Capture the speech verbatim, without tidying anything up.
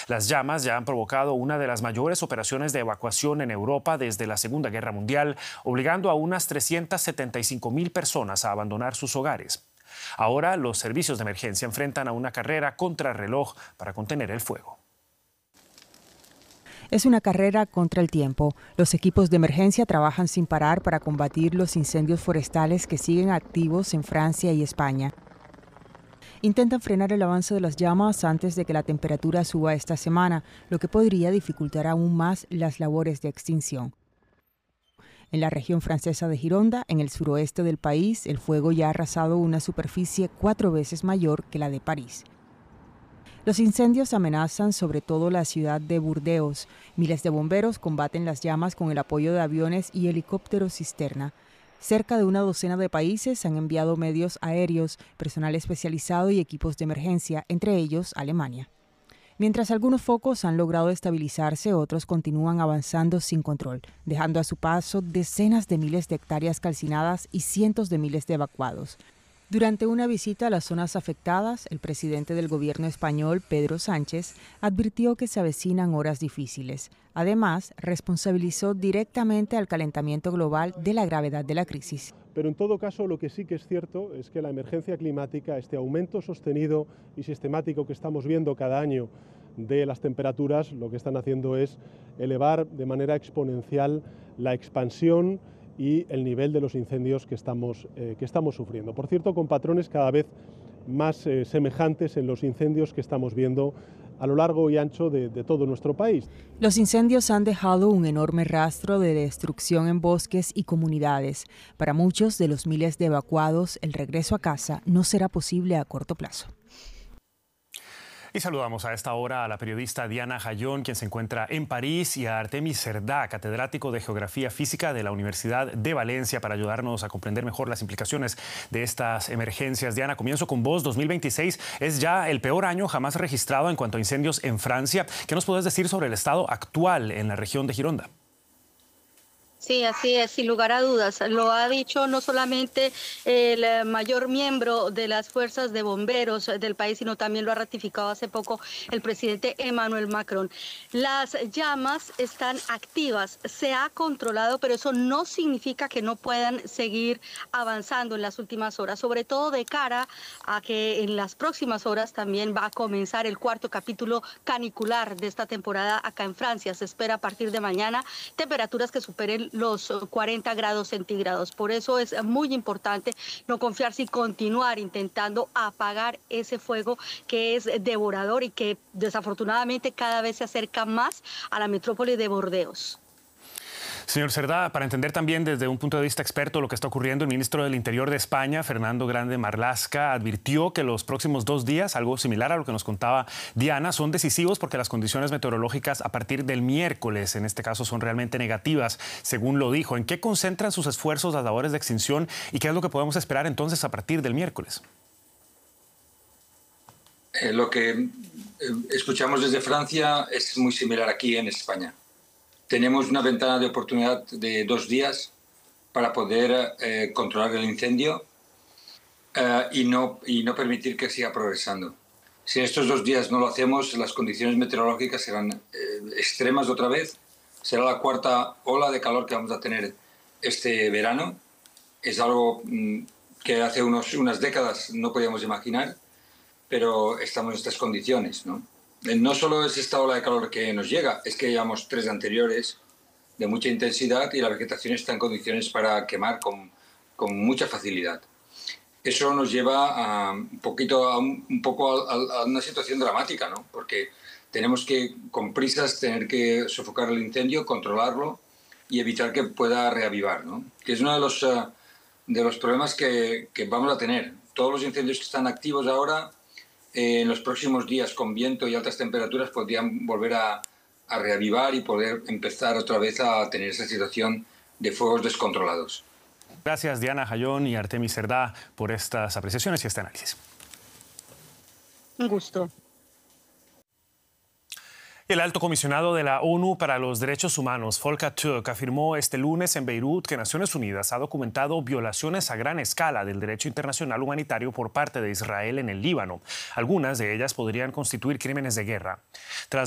Las llamas ya han provocado una de las mayores operaciones de evacuación en Europa desde la Segunda Guerra Mundial, obligando a unas trescientas setenta y cinco mil personas a abandonar sus hogares. Ahora los servicios de emergencia enfrentan a una carrera contrarreloj para contener el fuego. Es una carrera contra el tiempo. Los equipos de emergencia trabajan sin parar para combatir los incendios forestales que siguen activos en Francia y España. Intentan frenar el avance de las llamas antes de que la temperatura suba esta semana, lo que podría dificultar aún más las labores de extinción. En la región francesa de Gironda, en el suroeste del país, el fuego ya ha arrasado una superficie cuatro veces mayor que la de París. Los incendios amenazan sobre todo la ciudad de Burdeos. Miles de bomberos combaten las llamas con el apoyo de aviones y helicópteros cisterna. Cerca de una docena de países han enviado medios aéreos, personal especializado y equipos de emergencia, entre ellos Alemania. Mientras algunos focos han logrado estabilizarse, otros continúan avanzando sin control, dejando a su paso decenas de miles de hectáreas calcinadas y cientos de miles de evacuados. Durante una visita a las zonas afectadas, el presidente del gobierno español, Pedro Sánchez, advirtió que se avecinan horas difíciles. Además, responsabilizó directamente al calentamiento global de la gravedad de la crisis. Pero en todo caso, lo que sí que es cierto es que la emergencia climática, este aumento sostenido y sistemático que estamos viendo cada año de las temperaturas, lo que están haciendo es elevar de manera exponencial la expansión y el nivel de los incendios que estamos, eh, que estamos sufriendo. Por cierto, con patrones cada vez más eh, semejantes en los incendios que estamos viendo a lo largo y ancho de, de todo nuestro país. Los incendios han dejado un enorme rastro de destrucción en bosques y comunidades. Para muchos de los miles de evacuados, el regreso a casa no será posible a corto plazo. Y saludamos a esta hora a la periodista Diana Jayón, quien se encuentra en París, y a Artemis Cerdá, catedrático de Geografía Física de la Universidad de Valencia, para ayudarnos a comprender mejor las implicaciones de estas emergencias. Diana, comienzo con vos. dos mil veintiséis es ya el peor año jamás registrado en cuanto a incendios en Francia. ¿Qué nos puedes decir sobre el estado actual en la región de Gironda? Sí, así es, sin lugar a dudas. Lo ha dicho no solamente el mayor miembro de las fuerzas de bomberos del país, sino también lo ha ratificado hace poco el presidente Emmanuel Macron. Las llamas están activas, se ha controlado, pero eso no significa que no puedan seguir avanzando en las últimas horas, sobre todo de cara a que en las próximas horas también va a comenzar el cuarto capítulo canicular de esta temporada acá en Francia. Se espera a partir de mañana temperaturas que superen los cuarenta grados centígrados. Por eso es muy importante no confiarse y continuar intentando apagar ese fuego que es devorador y que desafortunadamente cada vez se acerca más a la metrópoli de Burdeos. Señor Cerdá, para entender también desde un punto de vista experto lo que está ocurriendo, el ministro del Interior de España, Fernando Grande Marlaska, advirtió que los próximos dos días, algo similar a lo que nos contaba Diana, son decisivos porque las condiciones meteorológicas a partir del miércoles, en este caso, son realmente negativas, según lo dijo. ¿En qué concentran sus esfuerzos las labores de extinción y qué es lo que podemos esperar entonces a partir del miércoles? Eh, lo que eh, escuchamos desde Francia es muy similar aquí en España. Tenemos una ventana de oportunidad de dos días para poder eh, controlar el incendio eh, y, no, y no permitir que siga progresando. Si en estos dos días no lo hacemos, las condiciones meteorológicas serán eh, extremas otra vez. Será la cuarta ola de calor que vamos a tener este verano. Es algo mm, que hace unos, unas décadas no podíamos imaginar, pero estamos en estas condiciones, ¿no? No solo es esta ola de calor que nos llega, es que llevamos tres anteriores de mucha intensidad y la vegetación está en condiciones para quemar con, con mucha facilidad. Eso nos lleva a un, poquito, a un, un poco a, a una situación dramática, ¿no? Porque tenemos que, con prisas, tener que sofocar el incendio, controlarlo y evitar que pueda reavivar, ¿no? Que es uno de los, uh, de los problemas que, que vamos a tener. Todos los incendios que están activos ahora, Eh, en los próximos días con viento y altas temperaturas podrían volver a, a reavivar y poder empezar otra vez a tener esa situación de fuegos descontrolados. Gracias Diana Jayón y Artemis Cerdá por estas apreciaciones y este análisis. Un gusto. El alto comisionado de la ONU para los Derechos Humanos, Volker Turk, afirmó este lunes en Beirut que Naciones Unidas ha documentado violaciones a gran escala del derecho internacional humanitario por parte de Israel en el Líbano. Algunas de ellas podrían constituir crímenes de guerra. Tras